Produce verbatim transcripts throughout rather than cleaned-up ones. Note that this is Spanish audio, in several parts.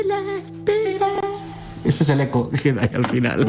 Ese es el eco que da ahí al final.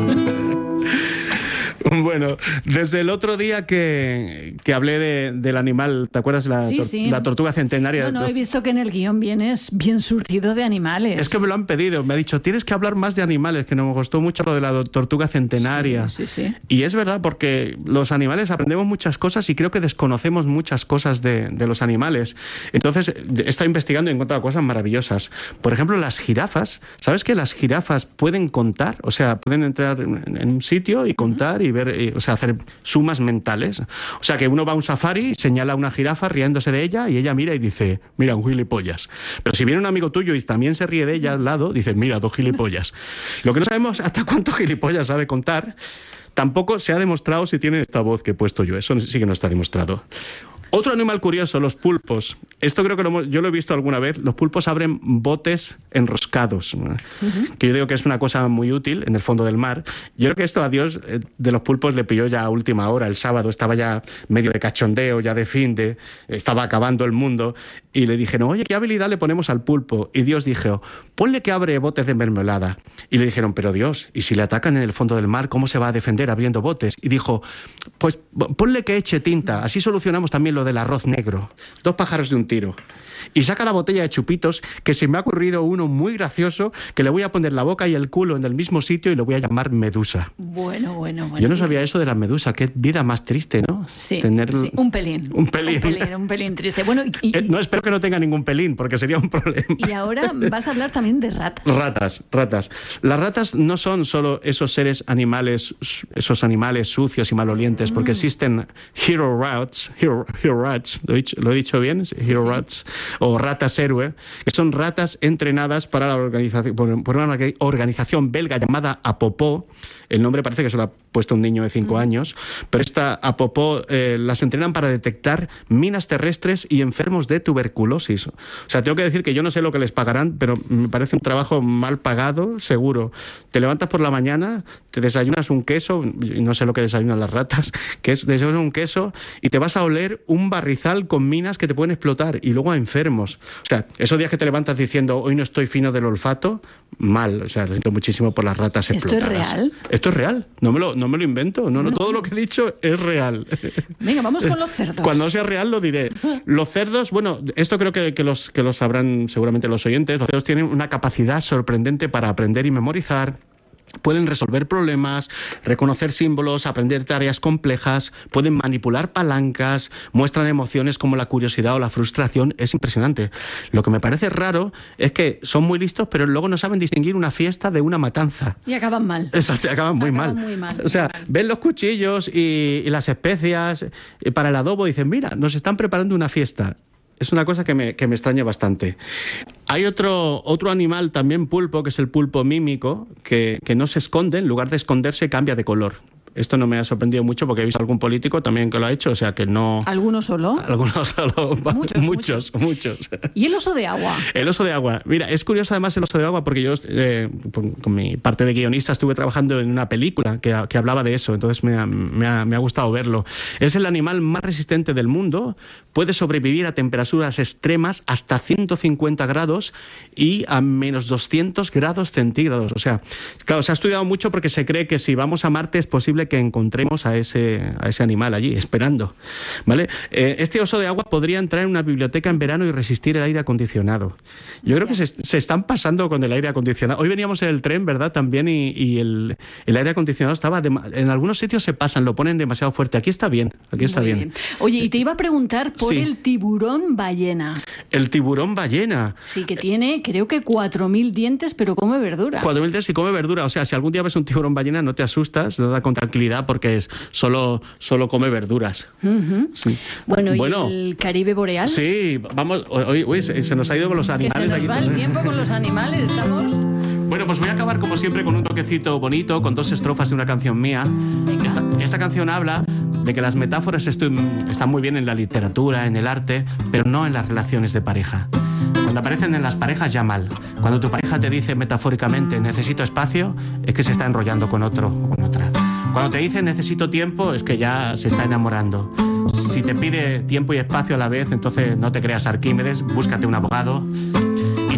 Bueno, desde el otro día que, que hablé de, del animal, ¿te acuerdas? La, sí, tor- sí. la tortuga centenaria. No, no, he visto que en el guión vienes bien surtido de animales. Es que me lo han pedido, me ha dicho, tienes que hablar más de animales, que nos gustó mucho lo de la tortuga centenaria. Sí, sí, sí. Y es verdad, porque los animales aprendemos muchas cosas y creo que desconocemos muchas cosas de, de los animales. Entonces, he estado investigando y he encontrado cosas maravillosas. Por ejemplo, las jirafas. ¿Sabes que las jirafas pueden contar? O sea, pueden entrar en, en un sitio y contar y ver, y, o sea, hacer sumas mentales. O sea, que uno va a un safari, señala a una jirafa riéndose de ella y ella mira y dice, mira, un gilipollas. Pero si viene un amigo tuyo y también se ríe de ella al lado, dice, mira, dos gilipollas. Lo que no sabemos hasta cuántos gilipollas sabe contar, tampoco se ha demostrado si tiene esta voz que he puesto yo. Eso sí que no está demostrado. Otro animal curioso, los pulpos. Esto creo que lo hemos, yo lo he visto alguna vez. Los pulpos abren botes enroscados, uh-huh. que yo digo que es una cosa muy útil en el fondo del mar. Yo creo que esto a Dios eh, de los pulpos le pilló ya a última hora. El sábado estaba ya medio de cachondeo, ya de fin de... Estaba acabando el mundo. Y le dijeron, oye, ¿qué habilidad le ponemos al pulpo? Y Dios dijo, ponle que abre botes de mermelada. Y le dijeron, pero Dios, ¿y si le atacan en el fondo del mar, cómo se va a defender abriendo botes? Y dijo, pues ponle que eche tinta. Así solucionamos también lo del arroz negro. Dos pájaros de un tiro. Y saca la botella de chupitos, que se me ha ocurrido uno muy gracioso, que le voy a poner la boca y el culo en el mismo sitio y lo voy a llamar Medusa. Bueno, bueno, bueno. Yo no sabía eso de la medusa. Qué vida más triste, ¿no? Sí, Tener... sí. Un pelín. Un pelín. Un pelín, un pelín triste. Bueno, y, y, eh, no, espero que no tenga ningún pelín, porque sería un problema. Y ahora vas a hablar también de ratas. Ratas, ratas. Las ratas no son solo esos seres animales, esos animales sucios y malolientes, mm. porque existen hero rats, hero, hero rats, ¿lo he dicho, ¿lo he dicho bien? Sí, hero sí. rats, o ratas héroe, que son ratas entrenadas para la organización, por, por una organización belga llamada Apopó. El nombre parece que se lo ha puesto un niño de cinco mm. años, pero esta Apopó eh, las entrenan para detectar minas terrestres y enfermos de tuberculosis. O sea, tengo que decir que yo no sé lo que les pagarán, pero me parece un trabajo mal pagado, seguro. Te levantas por la mañana, te desayunas un queso, y no sé lo que desayunan las ratas, que es desayunas un queso y te vas a oler un barrizal con minas que te pueden explotar y luego a enfermos. O sea, esos días que te levantas diciendo hoy no estoy fino del olfato, mal. O sea, lo siento muchísimo por las ratas explotadas. ¿Esto es real? Esto es real, no me lo, no me lo invento, no, no, todo lo que he dicho es real. Venga, vamos con los cerdos. Cuando sea real lo diré. Los cerdos, bueno, esto creo que, que, los, que lo sabrán seguramente los oyentes, los cerdos tienen una capacidad sorprendente para aprender y memorizar. Pueden resolver problemas, reconocer símbolos, aprender tareas complejas, pueden manipular palancas, muestran emociones como la curiosidad o la frustración. Es impresionante. Lo que me parece raro es que son muy listos, pero luego no saben distinguir una fiesta de una matanza. Y acaban mal. Exacto, acaban muy acaban mal. Muy mal. O sea, muy mal. ven los cuchillos y, y las especias para el adobo y dicen, mira, nos están preparando una fiesta. Es una cosa que me, que me extraña bastante. Hay otro, otro animal también pulpo, que es el pulpo mímico, que, que no se esconde, en lugar de esconderse cambia de color. Esto no me ha sorprendido mucho porque he visto algún político también que lo ha hecho, o sea que no... ¿Alguno solo? Algunos solo, muchos, muchos, muchos. ¿Y el oso de agua? El oso de agua. Mira, es curioso además el oso de agua porque yo eh, con mi parte de guionista estuve trabajando en una película que, que hablaba de eso, entonces me ha, me, ha, me ha gustado verlo. Es el animal más resistente del mundo, puede sobrevivir a temperaturas extremas hasta ciento cincuenta grados y a menos doscientos grados centígrados. O sea, claro, se ha estudiado mucho porque se cree que si vamos a Marte es posible que encontremos a ese, a ese animal allí, esperando, ¿vale? Eh, este oso de agua podría entrar en una biblioteca en verano y resistir el aire acondicionado. Yo creo que se, se están pasando con el aire acondicionado. Hoy veníamos en el tren, ¿verdad? También, y, y el, el aire acondicionado estaba... De, en algunos sitios se pasan, lo ponen demasiado fuerte. Aquí está bien, aquí está bien. bien. Oye, y te iba a preguntar por sí. el tiburón ballena. El tiburón ballena. Sí, que tiene, creo que cuatro mil dientes, pero come verdura. cuatro mil dientes y come verdura. O sea, si algún día ves un tiburón ballena, no te asustas, no da con tranquilidad porque es solo, solo come verduras. Uh-huh. Sí. Bueno, ¿y bueno, el Caribe boreal? Sí, vamos, hoy, hoy se, se nos ha ido con los animales. Que se nos aquí. va el tiempo con los animales, estamos... Bueno, pues voy a acabar como siempre con un toquecito bonito, con dos estrofas de una canción mía. Esta, esta canción habla de que las metáforas estu- están muy bien en la literatura, en el arte, pero no en las relaciones de pareja. Cuando aparecen en las parejas ya mal. Cuando tu pareja te dice metafóricamente necesito espacio, es que se está enrollando con otro o con otra. Cuando te dice necesito tiempo, es que ya se está enamorando. Si te pide tiempo y espacio a la vez, entonces no te creas Arquímedes, búscate un abogado. Y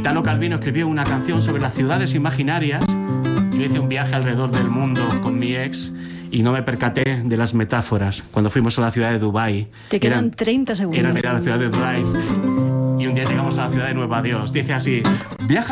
Italo Calvino escribió una canción sobre las ciudades imaginarias. Yo hice un viaje alrededor del mundo con mi ex y no me percaté de las metáforas cuando fuimos a la ciudad de Dubái. Te quedan eran, treinta segundos. Era, era la ciudad de Dubái. Y un día llegamos a la ciudad de Nueva Dios. Dice así: viaja